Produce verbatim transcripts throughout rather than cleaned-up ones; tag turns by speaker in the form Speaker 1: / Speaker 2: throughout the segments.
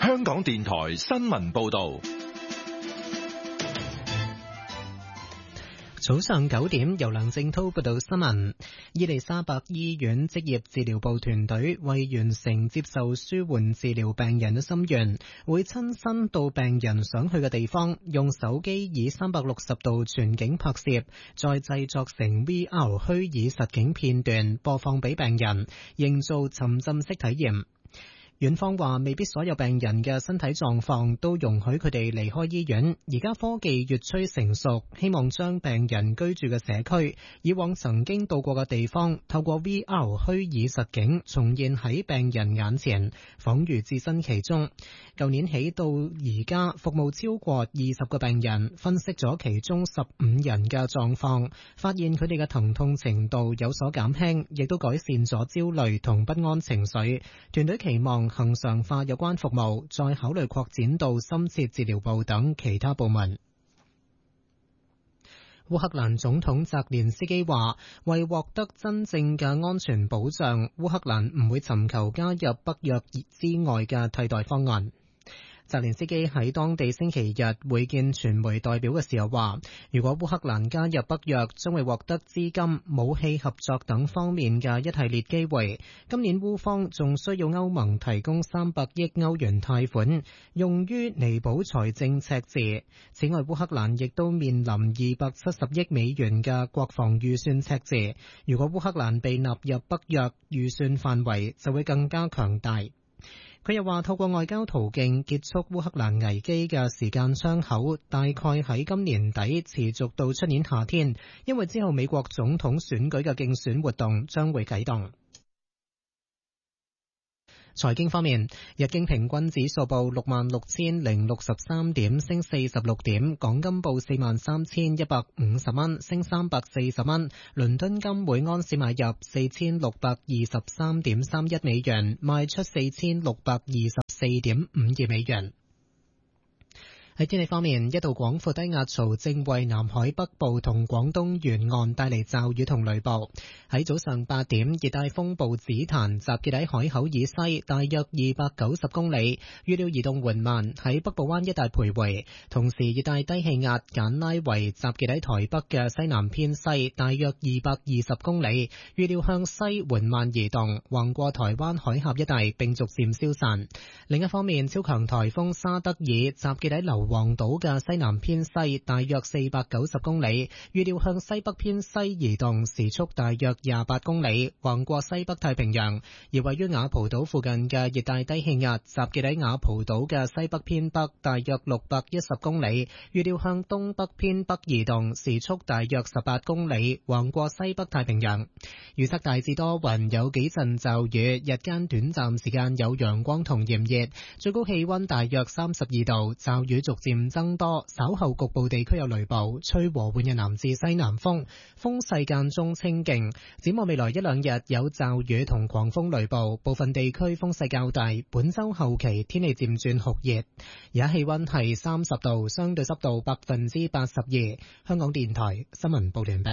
Speaker 1: 香港電台新聞報道。
Speaker 2: 早上九點，由梁正濤報道新聞。伊利沙伯醫院職業治療部團隊為完成接受舒緩治療病人嘅心願，會親身到病人想去嘅地方，用手機以三百六十度全景拍攝，再製作成 V R 虛擬實景片段播放俾病人，營造沉浸式體驗。院方話未必所有病人嘅身體狀況都容許佢哋離開醫院，而家科技越趨成熟，希望將病人居住嘅社區、以往曾經到過嘅地方，透過 V R 虛擬實景重現喺病人眼前，仿如置身其中。舊年起到而家，服務超過二十個病人，分析咗其中十五人嘅狀況，發現佢哋嘅疼痛程度有所減輕，亦都改善咗焦慮同不安情緒。團隊期望恆常化有關服務，再考慮擴展到深切治療部等其他部門。烏克蘭總統澤連斯基話，為獲得真正嘅安全保障，烏克蘭唔會尋求加入北約之外嘅替代方案。澤連斯基喺當地星期日會見傳媒代表嘅時候話，如果烏克蘭加入北約，將會獲得資金、武器合作等方面嘅一系列機會。今年烏方仲需要歐盟提供三百億歐元貸款，用於彌補財政赤字。此外，烏克蘭亦都面臨二百七十億美元嘅國防預算赤字。如果烏克蘭被納入北約預算範圍，就會更加強大。佢又話，透過外交途徑結束烏克蘭危機嘅時間窗口大概喺今年底持續到出年夏天，因為之後美國總統選舉嘅競選活動將會啟動。財經方面，日經平均指數報六萬六千零六十三點，升四十六點；港金報四萬三千一百五十蚊，升三百四十蚊。倫敦金每安士買入四千六百二十三點三一美元，賣出四千六百二十四點五二美元。喺天氣方面，一道廣闊低壓槽正為南海北部同廣東沿岸帶嚟驟雨同雷暴。喺早上八點，熱帶風暴紫檀集結喺海口以西大約二百九十公里，預料移動緩慢，喺北部灣一帶徘徊。同時，熱帶低氣壓簡拉維集結喺台北嘅西南偏西大約二百二十公里，預料向西緩慢移動，橫過台灣海峽一帶並逐漸消散。另一方面，超強颱風沙德爾集結喺硫黃島嘅西南偏西大約四百九十公里，預料向西北偏西移動，時速大約廿八公里，橫過西北太平洋。而位於雅蒲島附近嘅熱帶低氣壓集結喺雅蒲島嘅西北偏北大約六百一十公里，預料向東北偏北移動，時速大約十八公里，橫過西北太平洋。預測大致多雲，有幾陣驟雨，日間短暫時間有陽光同炎熱，最高氣溫大約三十二度，驟雨逐漸增多，稍後局部地區有雷暴，吹和緩嘅南至西南風，風勢間中清勁。展望未來一兩日有驟雨同狂風雷暴，部分地區風勢較大。本周後期天氣漸轉酷熱，而家氣溫係三十度，相對濕度百分之八十二。香港電台新聞報道完畢。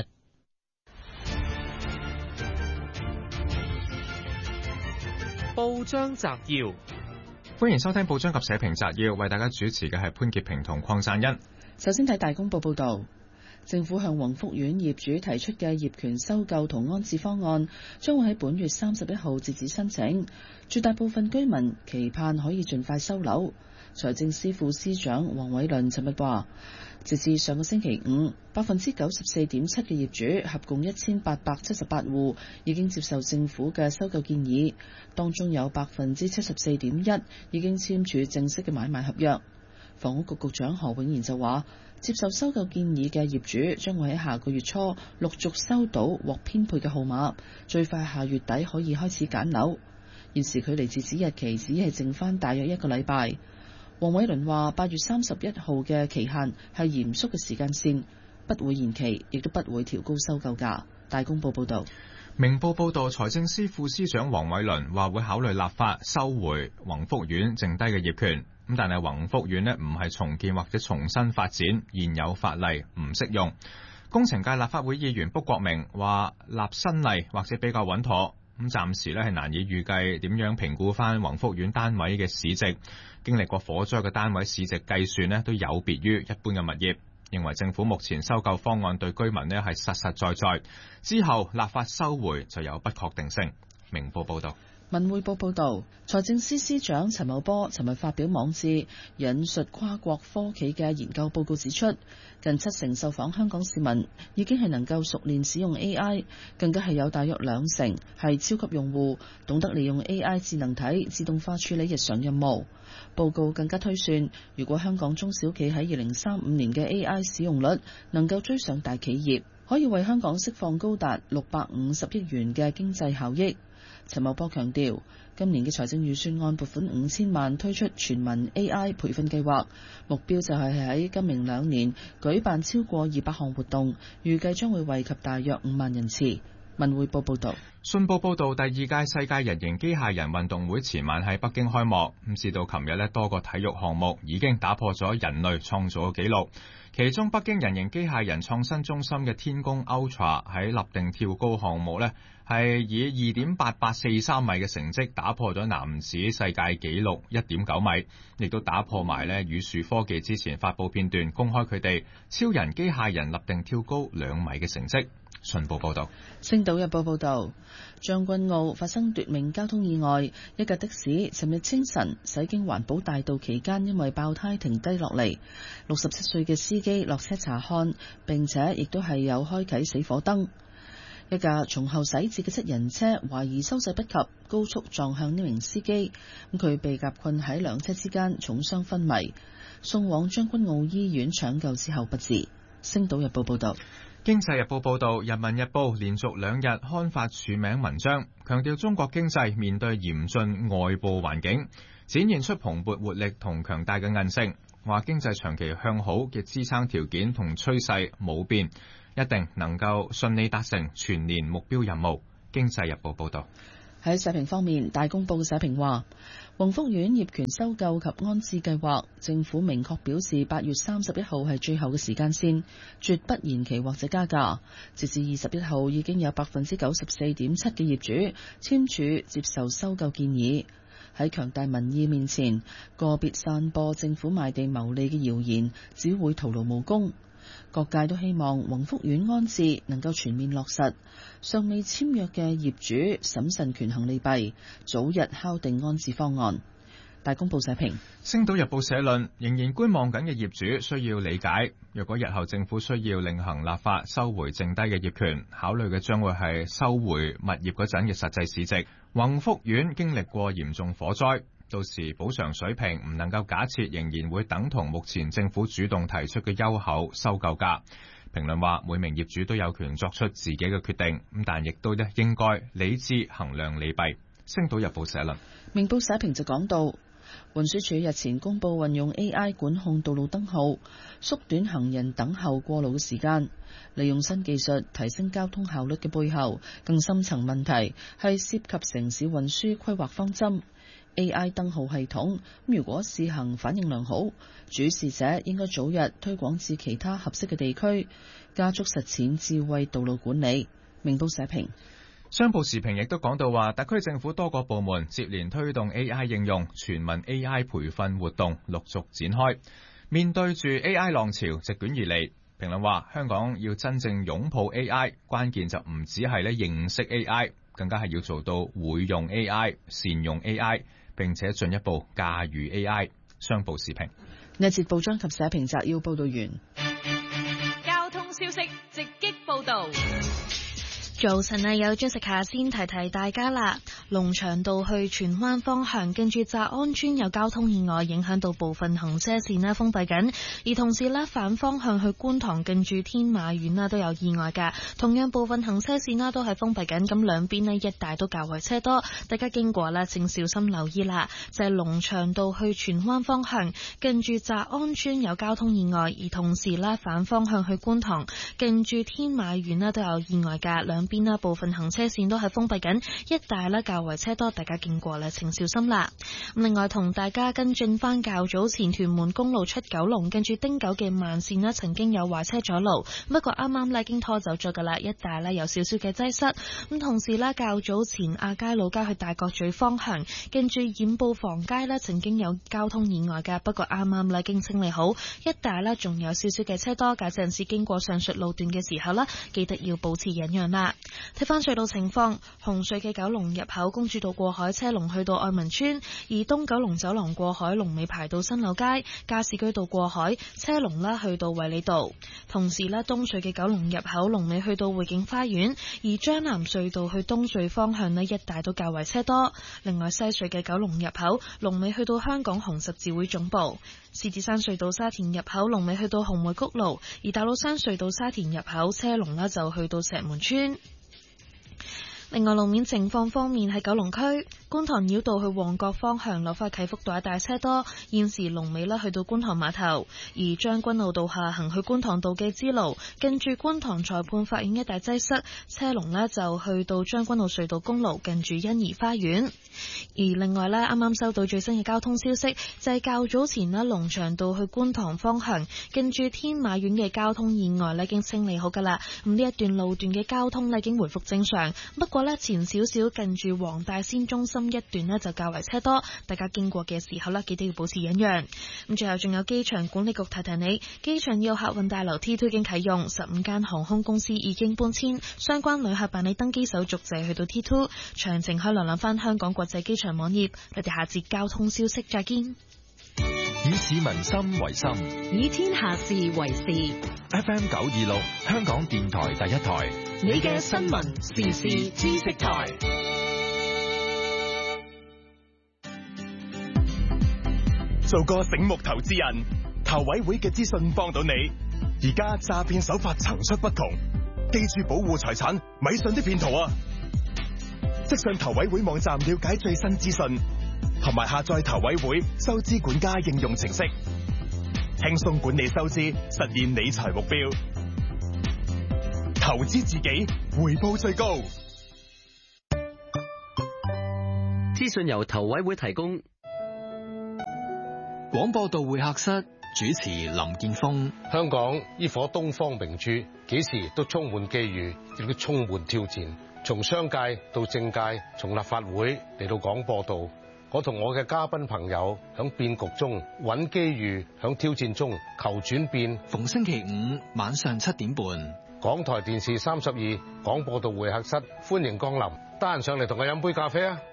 Speaker 3: 報章摘要，
Speaker 4: 歡迎收聽報章及社評摘要，為大家主持嘅係潘潔平同鄺贊恩。
Speaker 5: 首先睇大公報報道，政府向宏福苑業主提出嘅業權收購同安置方案，將會喺本月三十一號截止申請。絕大部分居民期盼可以盡快收樓。財政司副司長黃偉綸尋日話，截至上個星期五，百分之九十四點七嘅業主合共一千八百七十八戶已經接受政府嘅收購建議，當中有百分之七十四點一已經簽署正式嘅買賣合約。房屋局局長何永賢就話，接受收購建議嘅業主將會喺下個月初陸續收到獲編配嘅號碼，最快下月底可以開始揀樓。現時距離截止日期只係剩翻大約一個禮拜。黃偉綸話，八月三十一號嘅期限係嚴肅嘅時間線，不會延期，亦都不會調高收購價。大公報報道。
Speaker 4: 明報報道，財政司副司長黃偉綸話會考慮立法收回宏福苑剩低嘅業權，咁但係宏福苑呢唔係重建或者重新發展，現有法例唔適用。工程界立法會議員卜國明話立新例或者比較穩妥。 咁暫時咧係難以預計點樣評估翻宏福苑單位嘅市值。經歷過火災嘅單位市值計算咧都有別於一般嘅物業，認為政府目前收購方案對居民咧係實實在在，之後立法收回就有不確定性。明報報道。
Speaker 5: 文匯報報道，財政司司長陳茂波尋日發表網誌，引述跨國科企嘅研究報告指出，近七成受訪香港市民已經係能夠熟練使用 A I， 更加係有大約兩成係超級用戶，懂得利用 A I 智能體自動化處理日常任務。報告更加推算，如果香港中小企喺二零三五年嘅 A I 使用率能夠追上大企業，可以為香港釋放高達六百五十億元嘅經濟效益。陳茂波強調，今年嘅財政預算案撥款五千萬推出全民 A I 培訓計劃，目標就係喺今明兩年舉辦超過二百項活動，預計將會惠及大約五萬人次。文匯報報道。
Speaker 4: 信報報道，第二屆世界人形機械人運動會前晚喺北京開幕，咁至到琴日呢，多個體育項目已經打破咗人類創造嘅紀錄。其中，北京人形機械人創新中心嘅天宮 Ultra 喺立定跳高項目呢，係以二點八八四三米嘅成績打破咗男子世界紀錄一點九米，亦都打破埋呢宇樹科技之前發佈片段公開佢哋超人機械人立定跳高兩米嘅成績。信報報道。
Speaker 5: 星島日報報道，將軍澳發生奪命交通意外，一架的士尋日清晨駛經環保大道期間，因為爆胎停低落嚟。六十七歲嘅司機落車查看，並且亦都係有開啟死火燈。一架從後駛至嘅七人車懷疑收掣不及，高速撞向呢名司機，咁佢被夾困喺兩車之間，重傷昏迷，送往將軍澳醫院搶救之後不治。星島日報報道。
Speaker 4: 經濟日報報道，人民日報連續兩日刊發署名文章，強調中國經濟面對嚴峻外部環境，展現出蓬勃活力同強大嘅韌性，話經濟長期向好嘅支撐條件同趨勢冇變，一定能夠順利達成全年目標任務。經濟日報報道。
Speaker 5: 喺社評方面，大公報社評話，宏福苑業權收購及安置計劃，政府明確表示八月三十一號係最後嘅時間線，絕不延期或者加價。截至二十一號，已經有百分之九十四點七嘅業主簽署接受收購建議。喺強大民意面前，個別散播政府賣地牟利嘅謠言，只會徒勞無功。各界都希望宏福苑安置能夠全面落實，尚未簽約嘅業主審慎權衡利弊，早日敲定安置方案。大公報社評。
Speaker 4: 星島日報社論，仍然觀望緊嘅業主需要理解，若果日後政府需要另行立法收回剩低嘅業權，考慮嘅將會係收回物業嗰陣嘅實際市值。宏福苑經歷過嚴重火災，到時補償水平唔能夠假設仍然會等同目前政府主動提出嘅優厚收購價。評論話，每名業主都有權作出自己嘅決定，咁但亦都咧應該理智衡量利弊。星島日報社論。
Speaker 5: 明報社評就講到，運輸署日前公布運用 A I 管控道路燈號，縮短行人等候過路嘅時間，利用新技術提升交通效率嘅背後，更深層問題係涉及城市運輸規劃方針。A I 燈號系統如果試行反應良好，主事者應該早日推廣至其他合適嘅地區，加速實踐智慧道路管理。明報社評。
Speaker 4: 商報時評亦都講到話，特區政府多個部門接連推動 A I 應用，全民 A I 培訓活動陸續展開。面對住 A I 浪潮席捲而嚟，評論話香港要真正擁抱 A I， 關鍵就唔止係咧認識 A I， 更加係要做到會用 A I、善用 A I， 並且進一步駕馭 A I。商報時評。
Speaker 5: 呢一節報章及社評摘要報道完。
Speaker 6: 交通消息直擊報道。
Speaker 7: 早晨啊，有 Jessica 先提提大家啦。龍翔道去荃灣方向，跟住澤安村有交通意外，影響到部分行車線咧封閉緊。而同時咧，反方向去觀塘，近住天馬苑啦都有意外噶，同樣部分行車線啦都係封閉緊。咁兩邊咧一帶都較為車多，大家經過啦，請小心留意啦。就係龍翔道去荃灣方向，近住澤安村有交通意外，而同時咧反方向去觀塘，近住天馬苑啦都有意外噶，兩邊啦部分行車線都係封閉緊，一帶咧較較為車多，大家經過咧請小心啦。咁另外同大家跟進翻較早前屯門公路出九龍跟住汀九嘅慢線咧曾經有壞車阻路，不過啱啱咧已經拖走咗噶啦，一帶咧有少少嘅擠塞。咁同時咧較早前亞皆老街去大角咀方向跟住染布房街咧曾經有交通意外嘅，不過啱啱咧已經清理好，一帶咧仲有少少嘅車多，駕駛人士經過上述路段嘅時候啦，記得要保持忍讓啦。睇翻隧道情況，紅隧嘅九龍入口公主道過海車龍去到愛民村，而東九龍走廊過海龍尾排到新柳街，加士居道過海車龍啦去到衛理道。同時咧東隧嘅九龍入口龍尾去到匯景花園，而將南隧道去東隧方向咧一帶都較為車多。另外西隧嘅九龍入口龍尾去到香港紅十字會總部。獅子山隧道沙田入口龍尾去到紅梅谷路，而大老山隧道沙田入口車龍呢就去到石門村。另外路面情況方面，喺九龍區觀塘繞道去旺角方向落返啟福道一帶車多，現時龍尾呢去到觀塘碼頭，而將軍澳道下行去觀塘道嘅支路，近住觀塘裁判法院一帶擠塞，車龍呢就去到將軍澳隧道公路近住欣怡花園。而另外呢，啱啱收到最新嘅交通消息，就係、是、較早前呢龍翔道去觀塘方向近住天馬苑嘅交通意外呢已經清理好噶啦，咁呢一段路段嘅交通呢已經回復正常，不過呢前少少近住黃大仙中心一段呢就較為車多，大家經過嘅時候呢記得要保持忍讓。咁最後仲有機場管理局提提你，機場要客運大樓 T 二 已經啟用，十五間航空公司已經搬遷，相關旅客辦理登機手續就去到 T 二，詳情可以瀏覽翻香港國際機場網頁。我哋下節交通消息再見。
Speaker 1: 以市民心為心，
Speaker 6: 以天下事為事。
Speaker 1: F M 九二六，香港電台第一台，
Speaker 6: 你嘅新聞時事知識台。
Speaker 8: 做個醒目投資人，投委會嘅資訊幫到你。而家詐騙手法層出不窮，記住保護財產，咪信啲騙徒啊！即上投委會網站了解最新資訊，同埋下載投委會收支管家應用程式，輕鬆管理收支，實現理財目標。投資自己，回報最高。
Speaker 9: 資訊由投委會提供。
Speaker 10: 廣播道會客室主持林建峰。
Speaker 11: 香港呢顆東方明珠，幾時都充滿機遇，亦都充滿挑戰。從商界到政界，從立法會嚟到廣播道，我同我嘅嘉賓朋友響變局中揾機遇，響挑戰中求轉變。
Speaker 10: 逢星期五晚上七點半，
Speaker 11: 港台電視三十二廣播道會客室，歡迎光臨，得閒上嚟同我飲杯咖啡啊！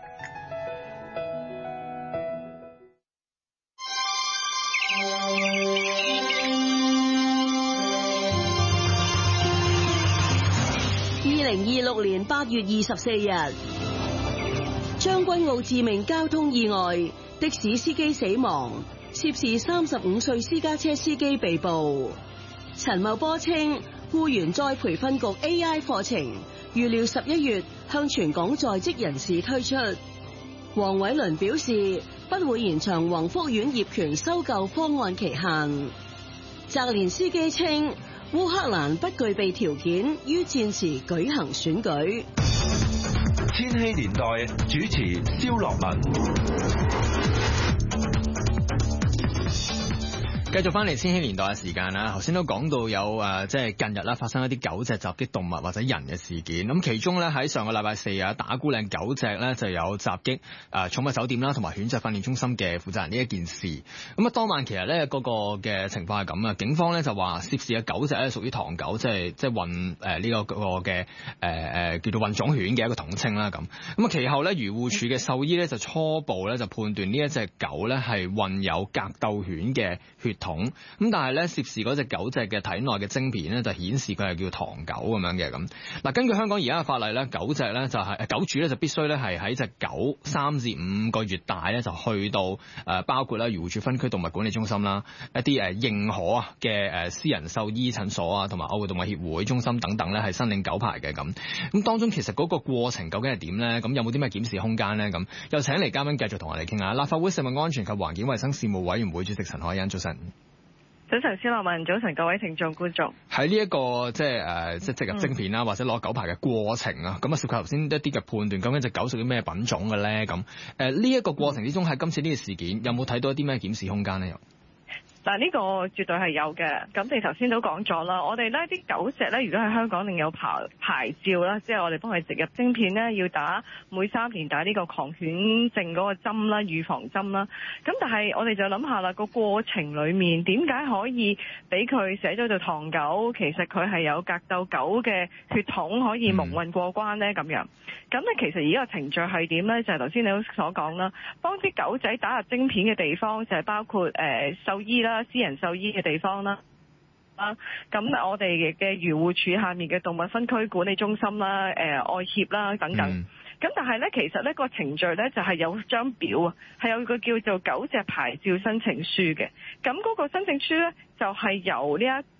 Speaker 12: 二零二六年八月二十四日，將軍澳致命交通意外，的士司機死亡，涉事三十五歲私家車司機被捕。陳茂波稱，僱員再培訓局 A I 課程預料十一月向全港在職人士推出。黃偉綸表示，不會延長宏福苑業權收購方案期限。澤連司機稱，烏克蘭不具備條件於戰時舉行選舉。
Speaker 1: 千禧年代主持蕭樂文。
Speaker 13: 繼續翻嚟千禧年代嘅時間啦，頭先都講到有誒，即係近日啦發生一啲狗隻襲擊動物或者人嘅事件。咁其中咧喺上個禮拜四啊，打鼓嶺狗隻咧就有襲擊誒寵物酒店啦，同埋犬隻訓練中心嘅負責人呢一件事。咁啊當晚其實咧嗰個嘅情況係咁啊，警方咧就話涉事嘅狗隻咧屬於唐狗，即係即係混誒呢個個嘅誒誒叫做混種犬嘅一個統稱啦咁。咁啊其後咧漁護署嘅獸醫咧就初步咧就判斷呢一隻狗咧係混有格鬥犬嘅血統，咁但係咧涉事嗰隻狗隻嘅體內嘅晶片咧就顯示佢係叫唐狗咁樣嘅咁。嗱，根據香港而家嘅法例咧，狗隻咧就係、是、狗主咧就必須咧係喺隻狗三至五個月大咧就去到誒包括啦漁護署分區動物管理中心啦，一啲誒認可啊嘅誒私人獸醫診所啊，同埋愛護動物協會中心等等咧係申領狗牌嘅咁。咁當中其實嗰個過程究竟係點咧？咁有冇啲咩檢視空間咧？咁又請嚟嘉賓繼續同我哋傾下。立法會食物安全及環境衞生事務委員會主席陳凱欣，早晨。
Speaker 14: 早晨，蕭樂文，早晨各位聽眾觀眾。
Speaker 13: 喺呢一個即係誒即係植入晶片啦，或者攞狗牌嘅過程啊，咁啊涉及頭先一啲嘅判斷，究竟隻狗屬於咩品種嘅咧？咁誒呢一個過程之中，喺今次呢個事件有冇睇到一啲咩檢視空間咧？又？
Speaker 14: 嗱，呢個絕對係有嘅。咁你頭先都講咗啦，我哋呢啲狗隻呢，如果喺香港另有牌牌照啦，即係我哋幫佢植入晶片呢，要打每三年打呢個狂犬症嗰個針啦，預防針啦。咁但係我哋就諗下啦，個過程裡面點解可以俾佢寫咗做唐狗？其實佢係有格鬥狗嘅血統可以蒙混過關呢。咁樣。咁咧其實而家個程序係點呢？就係頭先你所講啦，幫啲狗仔打入晶片嘅地方就係包括誒、呃、獸醫啦。私人獸醫嘅地方啦，啊，咁我哋嘅漁護署下面嘅動物分區管理中心啦，誒、呃，愛協啦等等，咁、嗯、但係咧，其實呢個程序咧就係有張表啊，係有個叫做狗隻牌照申請書嘅，咁嗰個申請書咧就係由呢一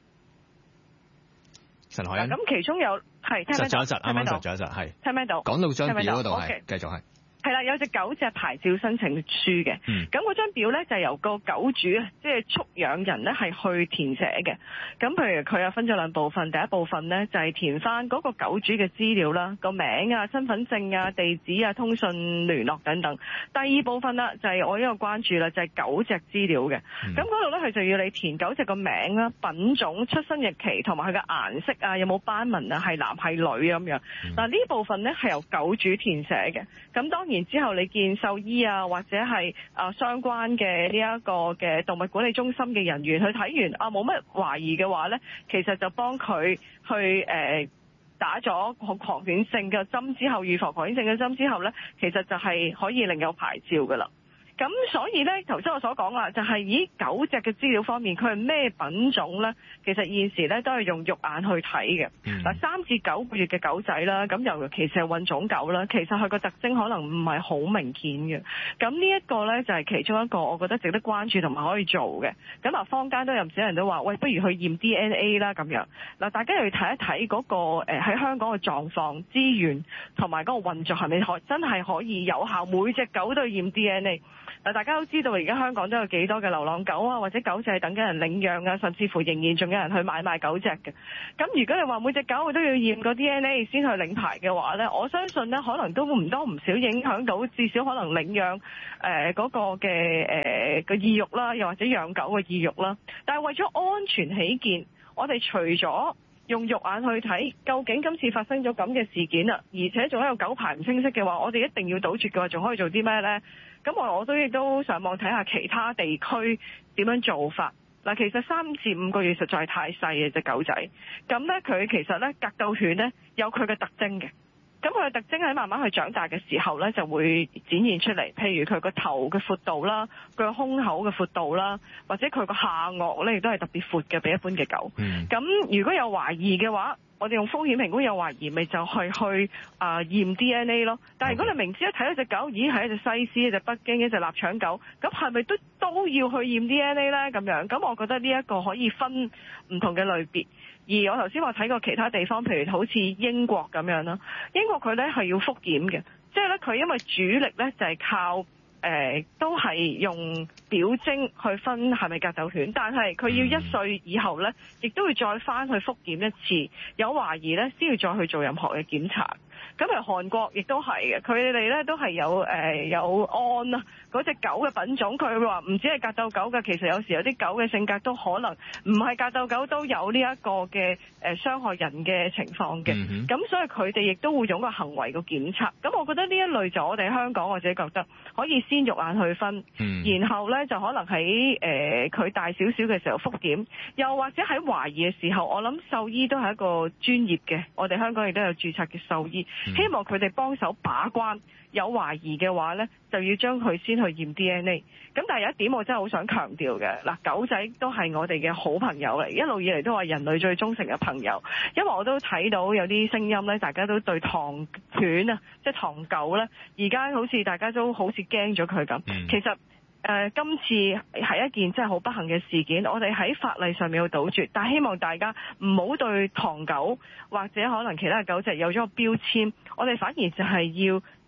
Speaker 13: 陳凱欣，咁
Speaker 14: 其中有係聽唔聽到？
Speaker 13: 窒咗一窒，啱啱窒咗一窒，係聽唔聽到？講到張表嗰度係，繼續係。
Speaker 14: 係啦，有隻狗隻牌照申請書嘅，咁嗰張表咧就由個狗主啊，即係畜養人咧係去填寫嘅。咁譬如佢有分咗兩部分，第一部分咧就係填翻嗰個狗主嘅資料啦，個名啊、身份證啊、地址啊、通訊聯絡等等。第二部分啦就係我呢個關注啦，就係狗隻資料嘅。咁嗰度咧佢就要你填狗隻個名啦、品種、出生日期同埋佢嘅顏色啊，有冇斑紋啊，係男係女咁樣。嗱呢部分咧係由狗主填寫嘅。咁當然之後你見獸醫啊或者係啊相關嘅呢一個嘅動物管理中心嘅人員去睇完啊冇乜懷疑嘅話咧，其實就幫佢去誒、呃、打咗狂犬症嘅針之後，預防狂犬症嘅針之後咧，其實就係可以領有牌照噶啦。咁所以咧，頭先我所講啦，就係以狗隻嘅資料方面，佢係咩品種咧？其實現時咧都係用肉眼去睇嘅。嗱、嗯，三至九個月嘅狗仔啦，咁尤其是係混種狗啦，其實佢個特徵可能唔係好明顯嘅。咁呢一個咧就係其中一個我覺得值得關注同埋可以做嘅。咁嗱，坊間都有唔少人都話，喂，不如去驗 D N A 啦咁樣。嗱，大家又要睇一睇嗰個誒喺香港嘅狀況、資源同埋嗰個運作係咪可真係可以有效，每隻狗都要驗 D N A。嗱，大家都知道而家香港都有幾多嘅流浪狗啊，或者狗仔係等緊人領養啊，甚至乎仍然仲有人去買賣狗隻嘅。咁如果你話每隻狗都要驗個 D N A 先去領牌嘅話呢，我相信呢可能都唔多唔少影響到，至少可能領養誒嗰個嘅誒個意欲啦，又或者養狗嘅意欲啦。但係為咗安全起見，我哋除咗用肉眼去睇究竟今次發生咗咁嘅事件啦，而且仲有狗牌唔清晰嘅話，我哋一定要堵截嘅話，仲可以做啲咩呢？咁我我都亦都上網睇下其他地區點樣做法。嗱，其實三至五個月實在太細嘅隻狗仔，咁呢，佢其實呢，格鬥犬呢有佢嘅特徵嘅。咁佢嘅特徵喺慢慢去長大嘅時候呢，就會展現出嚟。譬如佢個頭嘅闊度啦，佢個胸口嘅闊度啦，或者佢個下顎呢亦都係特別闊嘅，比一般嘅狗。咁、嗯、如果有懷疑嘅話，我哋用風險評估有懷疑，咪就係去啊、呃、驗 D N A 咯。但係如果你明知一睇到隻狗，咦係一隻西施、一隻北京、一隻臘腸狗，咁係咪都都要去驗 D N A 呢？咁樣，咁我覺得呢一個可以分唔同嘅類別。而我頭先話睇過其他地方，譬如好似英國咁樣啦，英國佢咧係要複檢嘅，即係咧佢因為主力咧就係靠誒、呃、都係用表徵去分係咪格鬥犬，但係佢要一歲以後咧，亦都會再翻去複檢一次，有懷疑咧先要再去做任何嘅檢查。咁而韓國亦都係嘅，佢哋咧都係有誒、呃、有安啊嗰隻狗嘅品種，佢話唔止係格鬥狗嘅，其實有時有啲狗嘅性格都可能唔係格鬥狗都有呢一個嘅誒傷害人嘅情況嘅。咁、嗯、所以佢哋亦都會用個行為個檢測。咁我覺得呢一類就我哋香港我自己覺得可以先肉眼去分，嗯、然後咧就可能喺誒佢大少少嘅時候複檢，又或者喺懷疑嘅時候，我諗獸醫都係一個專業嘅，我哋香港亦都有註冊嘅獸醫。希望佢哋幫手把關，有懷疑嘅話呢，就要將佢先去驗 D N A。咁但係有一點我真係好想強調嘅，嗱，狗仔都係我哋嘅好朋友嚟，一路以嚟都係人類最忠誠嘅朋友。因為我都睇到有啲聲音呢，大家都對唐犬啊，即係唐狗呢，而家好似大家都好似驚咗佢咁。其實誒、呃，今次係一件真係好不幸嘅事件，我哋喺法例上面要杜絕，但係希望大家唔好對唐狗或者可能其他嘅狗隻有咗個標籤，我哋反而就係要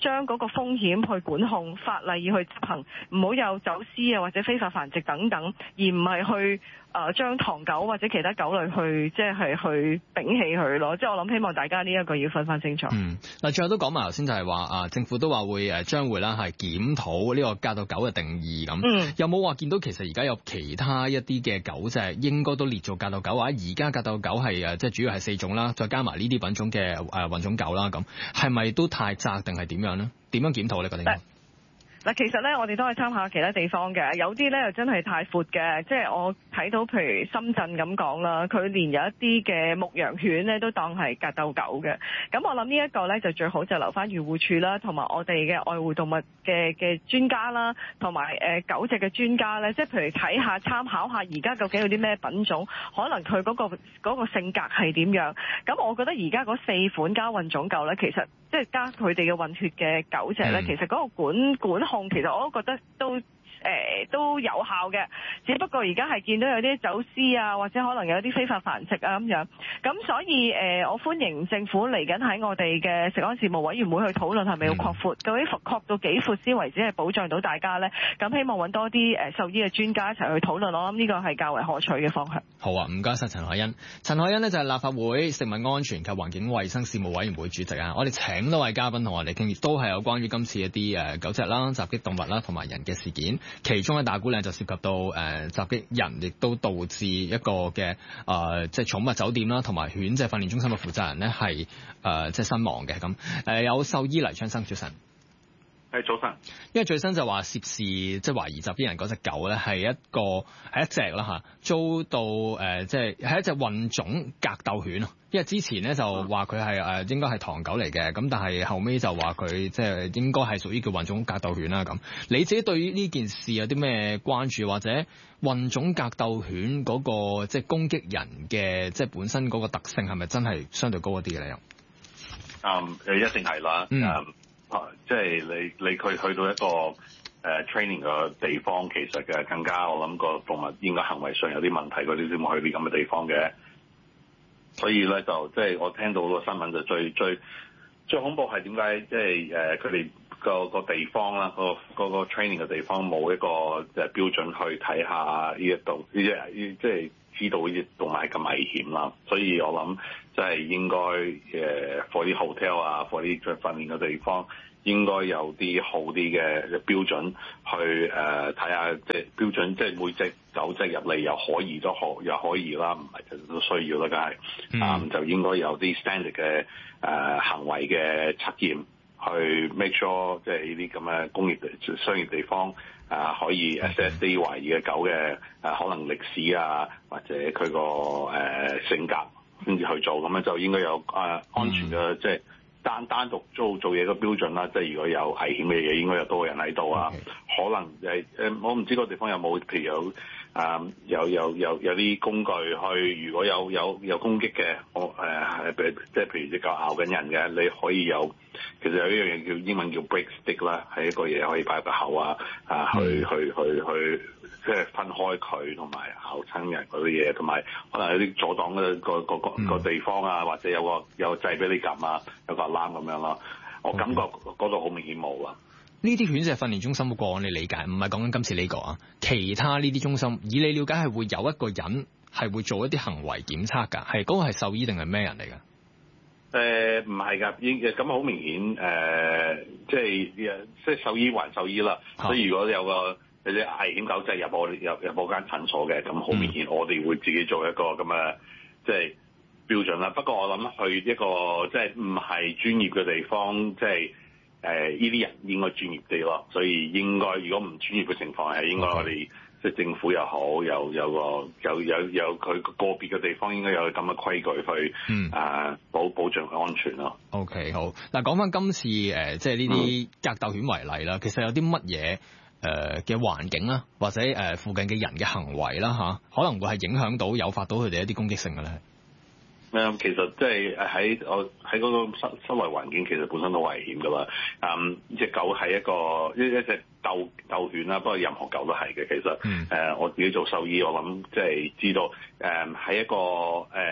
Speaker 14: 將嗰個風險去管控，法例要去執行，唔好有走私啊或者非法繁殖等等，而唔係去誒將唐狗或者其他狗類去即係去摒棄佢咯。即係我諗希望大家呢一個要分翻清楚。
Speaker 13: 嗯，嗱，最後都講埋頭先就係話啊，政府都話會誒將會啦係檢討呢個格鬥狗嘅定義咁。嗯，有冇話見到其實而家有其他一啲嘅狗隻應該都列做格鬥狗，或者而家格鬥狗係誒即係主要係四種啦，再加埋呢啲品種嘅誒混種狗啦，咁係咪都太窄定係點樣呢？點樣檢討呢個地方？
Speaker 14: 嗱，其實咧，我哋都可以參考其他地方嘅，有啲咧又真係太闊嘅，即係我睇到譬如深圳咁講啦，佢連有一啲嘅牧羊犬咧都當係格鬥狗嘅。咁我諗呢一個咧就最好就留翻漁護署啦，同埋我哋嘅愛護動物嘅嘅專家啦，同埋誒狗隻嘅專家咧，即係譬如睇下參考下而家究竟有啲咩品種，可能佢嗰個嗰個性格係點樣。咁我覺得而家嗰四款加混種狗咧，其實即係加佢哋嘅混血嘅狗隻咧，嗯、其實嗰個管管控其實我都覺得都誒、呃、都有效嘅，只不過而家係見到有啲走私啊，或者可能有啲非法繁殖啊咁樣，咁所以誒、呃、我歡迎政府嚟緊喺我哋嘅食安事務委員會去討論係咪要擴闊，究竟擴到幾闊先為止係保障到大家咧？咁希望揾多啲誒獸醫嘅專家一齊去討論，我諗呢個係較為可取嘅方向。
Speaker 13: 好啊，唔該晒陳凱欣。陳凱欣呢就係立法會食物安全及環境衛生事務委員會主席啊。我哋請多位嘉賓同我哋傾，亦都係有關於今次一啲誒狗隻啦、襲擊動物啦同埋人嘅事件。其中嘅打鼓嶺就涉及到誒、呃、襲擊人，亦都導致一個嘅誒、呃、即係寵物酒店啦同埋犬隻訓練中心嘅負責人呢係誒即係身亡嘅。咁誒、呃、有獸醫黎昌生早晨。
Speaker 15: 係早晨，
Speaker 13: 因為最新就話涉事即係懷疑襲擊人嗰隻狗咧，係一個係一隻啦嚇，遭到誒即係係一隻混種格鬥犬啊。因為之前咧就話佢係誒應該係唐狗嚟嘅，咁但係後尾就話佢即係應該係屬於叫混種格鬥犬啦。咁你自己對於呢件事有啲咩關注，或者混種格鬥犬嗰個即係攻擊人嘅即係本身嗰個特性係咪真係相對高一啲嘅咧？又
Speaker 15: 嗯誒一定係啦，嗯。啊、即係你你佢去到一個誒、uh, training 嘅地方，其實嘅更加我諗個動物應該行為上有啲問題，嗰啲先會去啲咁嘅地方嘅。所以咧就即係我聽到個新聞就最最最恐怖係點解即係誒佢哋個個地方啦，個個個 training 嘅地方冇一個誒標準去睇下呢一度呢啲即係知道呢啲動物係咁危險啦。所以我諗即係應該誒 for 啲 hotel 啊 for 啲訓練嘅地方應該有啲好啲嘅標準去誒睇下即係標準，即係每隻狗隻入嚟又可以都好又可以啦，唔係其實都需要啦，梗係啊就應該有啲 standard 嘅誒、呃、行為嘅測驗去 make sure 即係呢啲咁嘅工業商業地方啊、呃、可以 assess 啲懷疑嘅狗嘅誒、呃、可能歷史啊或者佢個誒性格先至去做，咁樣就應該有誒、呃、安全嘅、嗯、即係。單單獨做做嘢嘅標準啦，即係如果有危險嘅嘢，應該有多個人喺度啊。Okay. 可能誒誒，我唔知個地方有冇，譬如有啊、呃，有有有有啲工具去，如果有有有攻擊嘅，我誒誒，即係譬如隻狗咬緊人嘅，你可以有，其實有一樣嘢叫英文叫 break stick 啦，係一個嘢可以擺入個口啊，啊去、mm. 去去去，即係分開佢同埋咬親人嗰啲嘢，同埋可能有啲阻擋嘅個個個個地方啊，或者有個有個掣俾你撳啊，有個 alarm 咁樣咯。我感覺嗰度好明顯冇啊。
Speaker 13: 呢啲犬隻訓練中心個案，你理解唔係講緊今次呢個啊？其他呢啲中心，以你了解係會有一個人係會做一啲行為檢測㗎？係嗰個係獸醫定係咩人嚟㗎？
Speaker 15: 誒唔係㗎，應咁好明顯誒、呃，即係即係獸醫還獸醫啦。啊、所以如果有個有啲危險狗隻入我入入我間診所嘅，咁好明顯我哋會自己做一個咁嘅即係標準啦。不過我諗去一個即係唔係專業嘅地方，即係。誒呢啲人應該專業啲咯，所以應該如果唔專業嘅情況係應該我哋即係政府又好，有有個有有有佢個別嘅地方應該有咁嘅規矩去嗯啊保保障佢安全咯。
Speaker 13: OK 好，嗱講翻今次誒、呃、即係呢啲格鬥犬為例啦，其實有啲乜嘢誒嘅環境啦，或者誒、呃、附近嘅人嘅行為啦嚇、啊，可能會係影響到誘發到佢哋一啲攻擊性嘅咧。
Speaker 15: 誒，其實即係喺我喺嗰個室室內環境，其實本身都危險噶啦。嗯，隻狗係一個一一隻鬥鬥犬啦，不過任何狗都係嘅。其實誒、嗯呃，我自己做獸醫，我諗即係知道誒喺、呃、一個誒誒、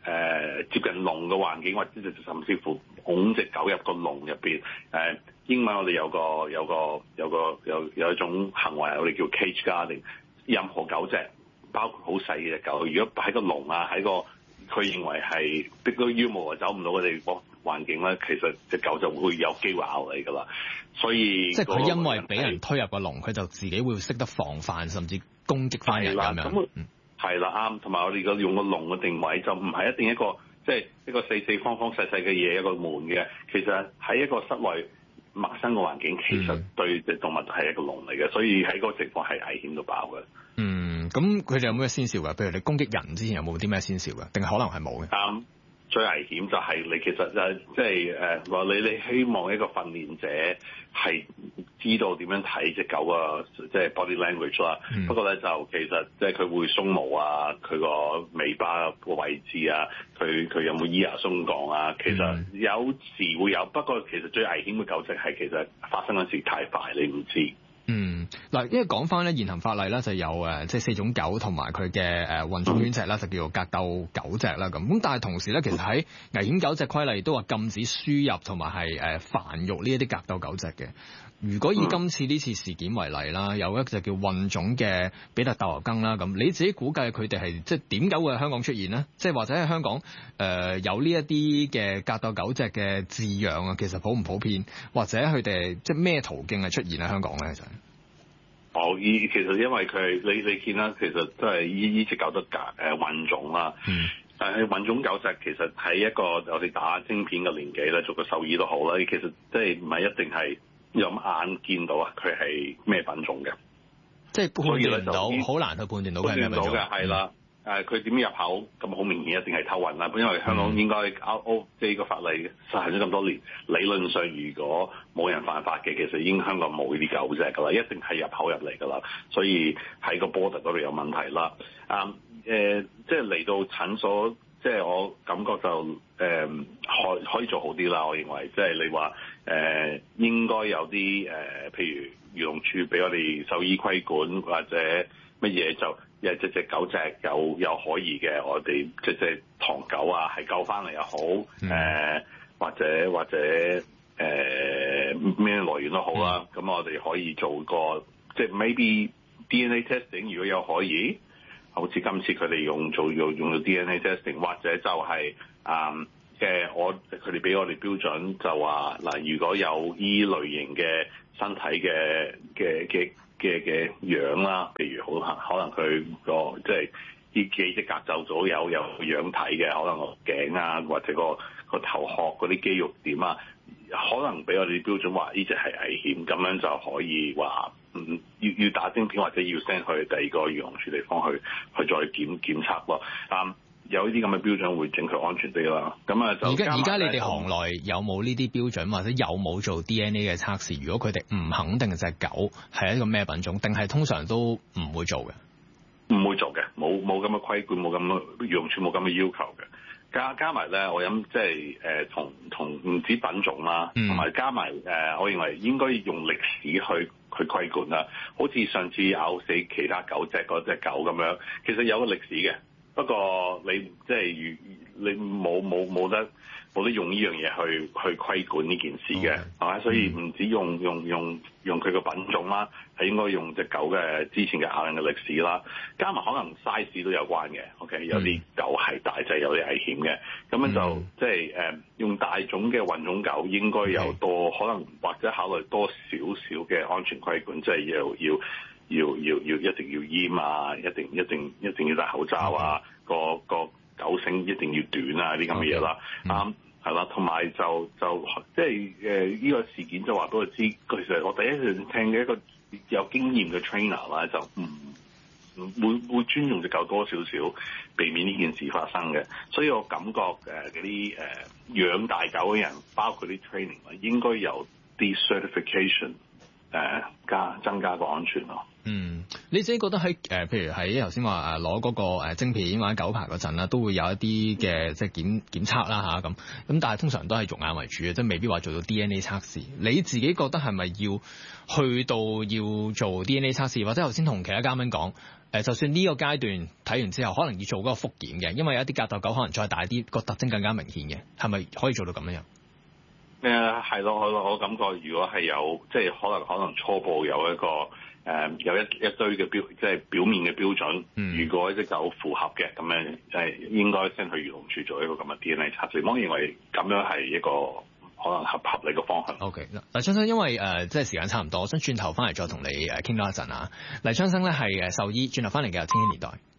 Speaker 15: 呃、接近籠嘅環境，或者甚至乎拱隻狗入個籠入邊。誒、呃、英文我哋有個有個有個有有一種行為，我哋叫 cage guarding。任何狗隻，包括好細嘅隻狗，如果喺個籠啊，喺個佢認為係逼到腰毛啊走唔到嘅地方環境咧，其實隻狗就會有機會咬你噶啦。所以
Speaker 13: 即係佢因為俾人推入個籠，佢就自己會識得防範，甚至攻擊翻人咁樣。咁
Speaker 15: 係啦，啱。同埋我哋個用個籠嘅定位就唔係一定一個即係一個四四方方細細嘅嘢一個門嘅，其實喺一個室內陌生嘅環境，其實對隻動物係一個籠嚟嘅，所以喺嗰個情況係危險到爆嘅。
Speaker 13: 嗯，咁佢哋有咩先兆㗎？譬如你攻擊人之前有冇啲咩先兆㗎？定係可能係冇嘅？
Speaker 15: 啱、嗯。最危險就係你其實就即係誒話你你希望一個訓練者係知道點樣睇隻狗啊，即係 body language 啦、嗯。不過咧就其實即係佢會鬆毛啊，佢個尾巴個位置啊，佢佢有冇咿牙鬆降啊？其實有時會有，不過其實最危險嘅狗隻係其實發生嗰時太快，你唔知。
Speaker 13: 嗯，嗱，因為講翻咧現行法例咧就有誒，即係四種狗同埋佢嘅誒混種犬隻啦，就叫做格鬥狗隻啦咁。咁但係同時咧，其實喺危險狗隻規例都話禁止輸入同埋係誒繁育呢一啲格鬥狗隻嘅。如果以今次呢次事件為例啦，有一隻叫混種嘅比特鬥牛梗啦，咁你自己估計佢哋係即係點解會喺香港出現呢？即係或者喺香港誒、呃、有呢一啲嘅格鬥狗隻嘅飼養啊，其實普唔普遍，或者佢哋即係咩途徑係出現喺香港咧？其實
Speaker 15: 哦，依其實因為佢你你見啦，其實都係依依隻狗都格誒混種啦。嗯。但係混種狗隻其實喺一個我哋打晶片嘅年紀咧，做個獸醫都好啦。其實即係唔係一定係有眼見到啊，佢係咩品種嘅？即係判斷唔到，好難去判斷到佢係咩品種嘅，係啦。誒，佢點入口咁好明顯，一定係偷運啦。因為香港應該歐歐即係個法例實行咗咁多年，理論上如果冇人犯法嘅，其實已經香港冇呢啲狗隻㗎啦，一定係入口入嚟㗎啦。所以喺個 border 嗰度有問題啦。啊誒、呃，即係嚟到診所，即係我感覺就誒可、呃、可以做好啲啦。我認為即係你話誒、呃、應該有啲誒、呃，譬如漁農署俾我哋獸醫規管或者乜嘢就。有隻隻狗隻有有可疑嘅，我哋隻隻唐狗啊，係救翻嚟又好，誒、嗯呃、或者或者誒咩、呃、來源都好啦。咁、嗯、我哋可以做個即係 maybe D N A testing， 如果有可疑，好似今次佢哋用做用用到 D N A testing， 或者就係啊嘅我佢哋俾我哋標準就話嗱，如果有依類型嘅身體嘅嘅嘅。嘅嘅樣啦，譬如好可能佢個即係啲幾隻格鬥組有有樣睇嘅，可能個頸啊或者個個頭殼嗰啲肌肉點啊，可能俾我哋標準話呢隻係危險，咁樣就可以話嗯要要打晶片或者要 send 去第二個漁農署地方去去再檢檢測咯。啊，有呢啲咁嘅標準會整佢安全啲啦。咁啊就而家而家你哋行內有冇呢啲標準，或者有冇做 D N A 嘅測試？如果佢哋唔肯定隻狗係一個咩品種，定係通常都唔會做嘅？唔會做嘅，冇冇咁嘅規管，冇咁嘅漁農署冇咁嘅要求嘅。加加埋咧，我諗即係誒同同唔止品種啦，同埋加埋誒、呃，我認為應該用歷史去去規管啦。好似上次咬死其他狗隻嗰隻狗咁樣，其實有個歷史嘅。不過你即係你冇冇冇得冇得用呢樣嘢去去規管呢件事嘅，係、okay. 嘛？所以唔止用用用用佢個品種啦，係應該用隻狗嘅之前嘅咬人嘅歷史啦，加埋可能 size 都有關嘅。OK， 有啲狗係大隻，有啲危險嘅，咁樣就、mm. 即係誒、呃、用大種嘅混種狗應該有多、okay. 可能或者考慮多少少嘅安全規管，即係要要。要要要一定要閹啊！一定一定一定要戴口罩啊！個個狗繩一定要短啊！啲咁嘅嘢啦，啱係啦，同埋就就即係誒呢個事件就話俾我知，其實我第一次聽嘅一個有經驗嘅 trainer 啦，就唔唔會會尊重隻狗多少少，避免呢件事發生嘅。所以我感覺誒嗰啲誒養大狗嘅人，包括啲 training 啊，應該有啲 certification。 誒加增加個安全咯。
Speaker 13: 嗯，你自己覺得喺誒、呃，譬如喺頭先話誒攞嗰個誒晶片或者狗牌嗰陣啦，都會有一啲嘅即係檢檢測啦嚇咁，咁但係通常都係肉眼為主嘅，即係未必話做到 D N A 測試。你自己覺得係咪要去到要做 D N A 測試，或者頭先同其他嘉賓講誒，就算呢個階段睇完之後，可能要做嗰個復檢嘅，因為有一啲格鬥狗可能再大啲，個特徵更加明顯嘅，係咪可以做到咁樣？
Speaker 15: 誒係咯，我我感覺如果係有即係可能可能初步有一個誒、呃、有一一堆嘅標即係表面嘅標準，嗯、如果一隻狗符合嘅咁樣，即係應該先去漁農署做一個咁嘅 D N A 測試。我認為咁樣係一個可能合合理嘅方向。
Speaker 13: OK， 黎昌生，因為誒、呃、即係時間差唔多，我想轉頭翻嚟再同你誒傾多一陣啊。黎昌生咧係誒獸醫，轉頭翻嚟嘅千禧年代。